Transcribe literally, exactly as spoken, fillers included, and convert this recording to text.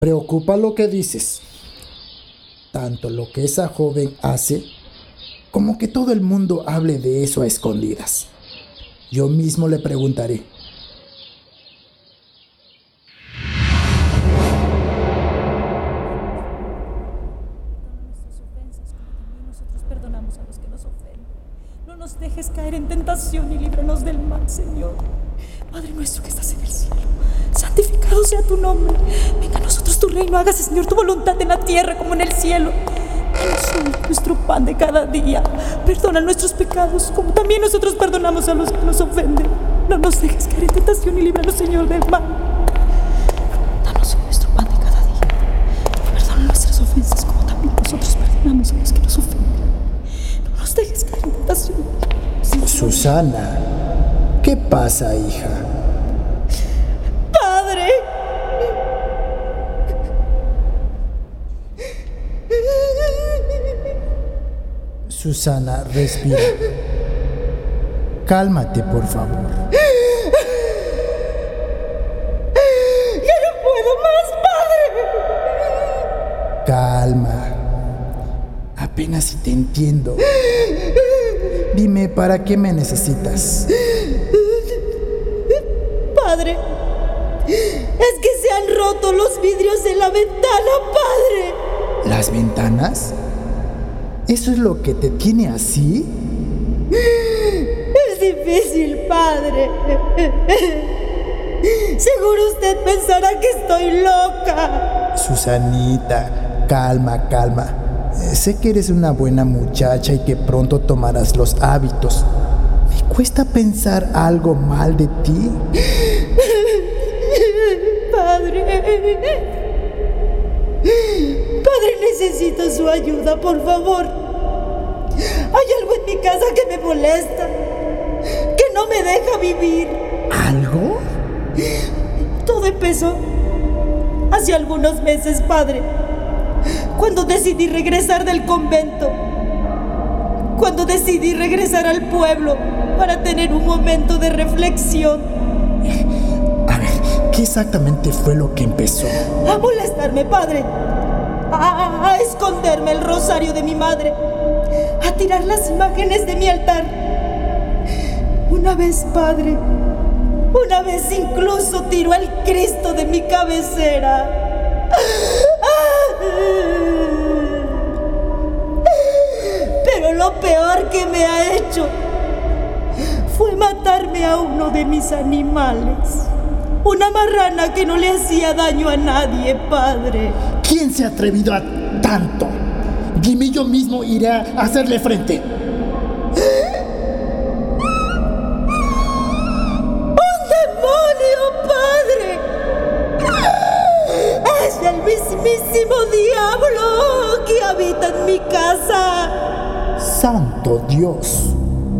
Preocupa lo que dices, tanto lo que esa joven hace, como que todo el mundo hable de eso a escondidas. Yo mismo le preguntaré. Nosotros perdonamos a los que nos ofenden. No nos dejes caer en tentación y líbranos del mal, Señor. Padre nuestro que estás en el cielo, santificado sea tu nombre. Venga a nosotros tu reino, hágase, Señor, tu voluntad en la tierra como en el cielo. Danos hoy nuestro pan de cada día. Perdona nuestros pecados, como también nosotros perdonamos a los que nos ofenden. No nos dejes caer en tentación y líbranos, Señor, del mal. Danos hoy nuestro pan de cada día. Perdona nuestras ofensas, como también nosotros perdonamos a los que nos ofenden. No nos dejes caer en tentación. Susana, ¿qué pasa, hija? ¡Padre! Susana, respira. Cálmate, por favor. ¡Ya no puedo más, padre! Calma. Apenas si te entiendo. Dime, ¿para qué me necesitas? Padre, es que se han roto los vidrios de la ventana, padre. ¿Las ventanas? ¿Eso es lo que te tiene así? Es difícil, padre. Seguro usted pensará que estoy loca. Susanita, calma, calma. Eh, sé que eres una buena muchacha y que pronto tomarás los hábitos. Me cuesta pensar algo mal de ti. Padre. Padre, necesito su ayuda, por favor. Hay algo en mi casa que me molesta, que no me deja vivir. ¿Algo? Todo empezó hace algunos meses, padre, cuando decidí regresar del convento, cuando decidí regresar al pueblo para tener un momento de reflexión. A ver, ¿qué exactamente fue lo que empezó? A molestarme, padre, a, a esconderme el rosario de mi madre, a tirar las imágenes de mi altar. Una vez, padre, una vez incluso tiró el Cristo de mi cabecera. Pero lo peor que me ha hecho fue matarme a uno de mis animales. Una marrana que no le hacía daño a nadie, padre. ¿Quién se ha atrevido a tanto? Dime, yo mismo iré a hacerle frente. ¡Un demonio, padre! ¡Es el mismísimo diablo que habita en mi casa! ¡Santo Dios!